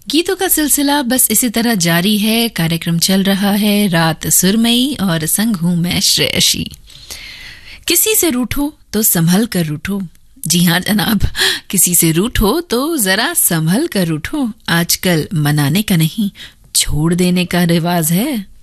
गीतों का सिलसिला बस इसी तरह जारी है। कार्यक्रम चल रहा है रात सुरमई और संग हूं मैं श्रेयसी। किसी से रूठो तो संभल कर रूठो। जी हाँ जनाब, किसी से रूठो तो जरा संभल कर रूठो। आजकल मनाने का नहीं, छोड़ देने का रिवाज है।